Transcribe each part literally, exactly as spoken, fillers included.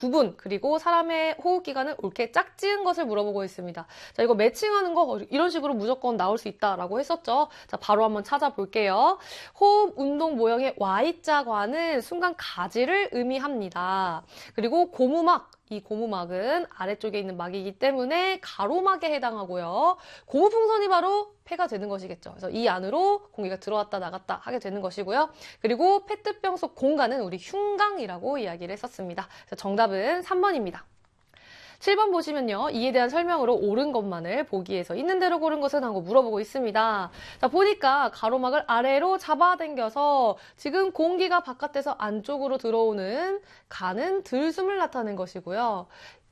부분, 그리고 사람의 호흡기관은 옳게 짝지은 것을 물어보고 있습니다. 자, 이거 매칭하는 거 이런 식으로 무조건 나올 수 있다라고 했었죠. 자, 바로 한번 찾아볼게요. 호흡 운동 모형의 Y자관은 순간 가지를 의미합니다. 그리고 고무막, 이 고무막은 아래쪽에 있는 막이기 때문에 가로막에 해당하고요. 고무풍선이 바로 폐가 되는 것이겠죠. 그래서 이 안으로 공기가 들어왔다 나갔다 하게 되는 것이고요. 그리고 페트병 속 공간은 우리 흉강이라고 이야기를 했었습니다. 그래서 정답은 삼 번입니다. 칠 번 보시면요. 이에 대한 설명으로 옳은 것만을 보기에서 있는 대로 고른 것은 하고 물어보고 있습니다. 자, 보니까 가로막을 아래로 잡아당겨서 지금 공기가 바깥에서 안쪽으로 들어오는 가는 들숨을 나타낸 것이고요.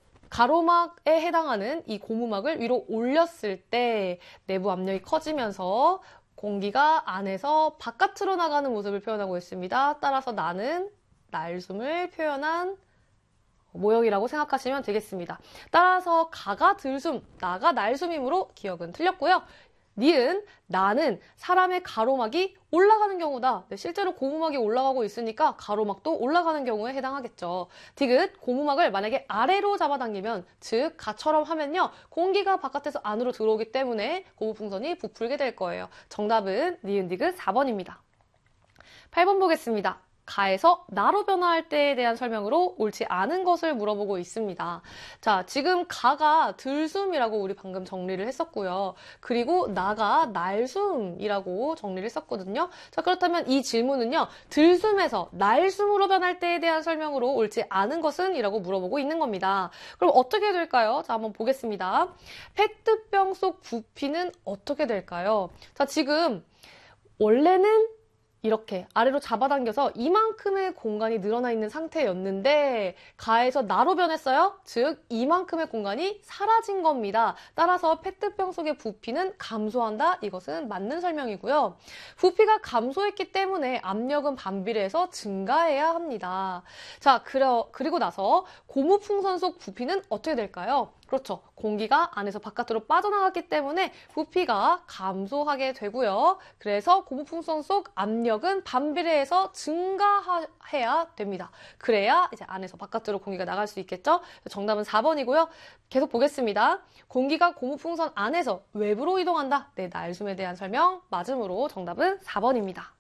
가로막에 해당하는 이 고무막을 위로 올렸을 때 내부 압력이 커지면서 공기가 안에서 바깥으로 나가는 모습을 표현하고 있습니다. 따라서 나는 날숨을 표현한 모형이라고 생각하시면 되겠습니다. 따라서 가가 들숨, 나가 날숨이므로 기억은 틀렸고요. 니은, 나는 사람의 가로막이 올라가는 경우다. 네, 실제로 고무막이 올라가고 있으니까 가로막도 올라가는 경우에 해당하겠죠. 디귿, 고무막을 만약에 아래로 잡아당기면, 즉 가처럼 하면요. 공기가 바깥에서 안으로 들어오기 때문에 고무풍선이 부풀게 될 거예요. 정답은 니은, 디귿 사 번입니다. 팔 번 보겠습니다. 가에서 나로 변화할 때에 대한 설명으로 옳지 않은 것을 물어보고 있습니다. 자, 지금 가가 들숨이라고 우리 방금 정리를 했었고요. 그리고 나가 날숨이라고 정리를 했었거든요. 자, 그렇다면 이 질문은요. 들숨에서 날숨으로 변할 때에 대한 설명으로 옳지 않은 것은? 이라고 물어보고 있는 겁니다. 그럼 어떻게 될까요? 자, 한번 보겠습니다. 페트병 속 부피는 어떻게 될까요? 자, 지금 원래는 이렇게 아래로 잡아당겨서 이만큼의 공간이 늘어나 있는 상태였는데 가에서 나로 변했어요. 즉 이만큼의 공간이 사라진 겁니다. 따라서 페트병 속의 부피는 감소한다. 이것은 맞는 설명이고요. 부피가 감소했기 때문에 압력은 반비례해서 증가해야 합니다. 자, 그리고 나서 고무풍선 속 부피는 어떻게 될까요? 그렇죠. 공기가 안에서 바깥으로 빠져나갔기 때문에 부피가 감소하게 되고요. 그래서 고무풍선 속 압력은 반비례해서 증가해야 됩니다. 그래야 이제 안에서 바깥으로 공기가 나갈 수 있겠죠? 정답은 사 번이고요. 계속 보겠습니다. 공기가 고무풍선 안에서 외부로 이동한다. 네, 날숨에 대한 설명 맞음으로 정답은 사 번입니다.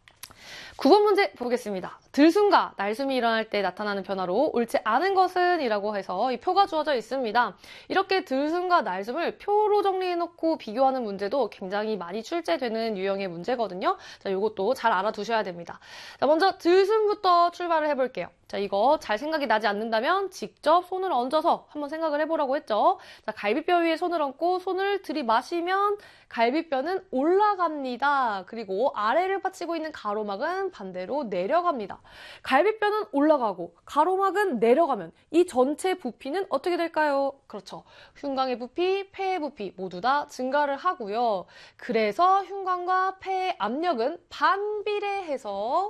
구 번 문제 보겠습니다. 들숨과 날숨이 일어날 때 나타나는 변화로 옳지 않은 것은? 이라고 해서 이 표가 주어져 있습니다. 이렇게 들숨과 날숨을 표로 정리해놓고 비교하는 문제도 굉장히 많이 출제되는 유형의 문제거든요. 자, 이것도 잘 알아두셔야 됩니다. 자, 먼저 들숨부터 출발을 해볼게요. 자, 이거 잘 생각이 나지 않는다면 직접 손을 얹어서 한번 생각을 해보라고 했죠. 자, 갈비뼈 위에 손을 얹고 손을 들이마시면 갈비뼈는 올라갑니다. 그리고 아래를 받치고 있는 가로막은 반대로 내려갑니다. 갈비뼈는 올라가고 가로막은 내려가면 이 전체 부피는 어떻게 될까요? 그렇죠. 흉곽의 부피, 폐의 부피 모두 다 증가를 하고요. 그래서 흉곽과 폐의 압력은 반비례해서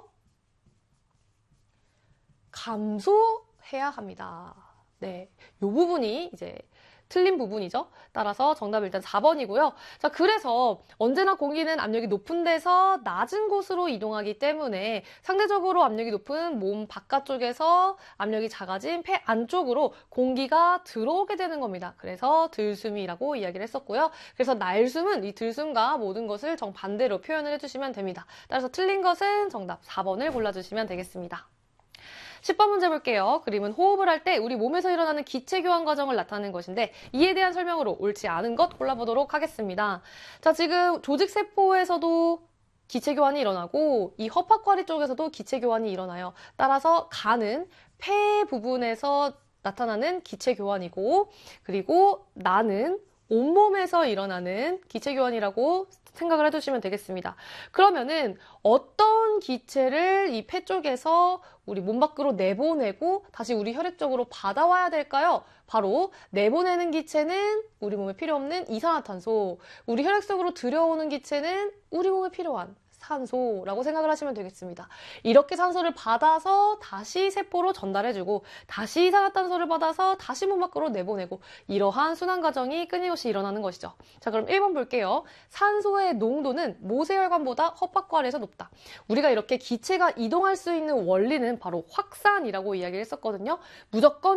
감소해야 합니다. 네, 이 부분이 이제 틀린 부분이죠. 따라서 정답 일단 사 번이고요. 자, 그래서 언제나 공기는 압력이 높은 데서 낮은 곳으로 이동하기 때문에 상대적으로 압력이 높은 몸 바깥쪽에서 압력이 작아진 폐 안쪽으로 공기가 들어오게 되는 겁니다. 그래서 들숨이라고 이야기를 했었고요. 그래서 날숨은 이 들숨과 모든 것을 정반대로 표현을 해주시면 됩니다. 따라서 틀린 것은 정답 사 번을 골라주시면 되겠습니다. 십 번 문제 볼게요. 그림은 호흡을 할 때 우리 몸에서 일어나는 기체 교환 과정을 나타내는 것인데 이에 대한 설명으로 옳지 않은 것 골라보도록 하겠습니다. 자, 지금 조직세포에서도 기체 교환이 일어나고 이 허파과리 쪽에서도 기체 교환이 일어나요. 따라서 가는 폐 부분에서 나타나는 기체 교환이고 그리고 나는 온몸에서 일어나는 기체 교환이라고 생각을 해주시면 되겠습니다. 그러면은 어떤 기체를 이 폐 쪽에서 우리 몸 밖으로 내보내고 다시 우리 혈액 쪽으로 받아와야 될까요? 바로 내보내는 기체는 우리 몸에 필요 없는 이산화탄소, 우리 혈액 속으로 들여오는 기체는 우리 몸에 필요한 산소라고 생각을 하시면 되겠습니다. 이렇게 산소를 받아서 다시 세포로 전달해주고 다시 이산화탄소를 받아서 다시 몸 밖으로 내보내고 이러한 순환 과정이 끊임없이 일어나는 것이죠. 자, 그럼 일 번 볼게요. 산소의 농도는 모세혈관보다 헛박과리에서 높다. 우리가 이렇게 기체가 이동할 수 있는 원리는 바로 확산이라고 이야기를 했었거든요. 무조건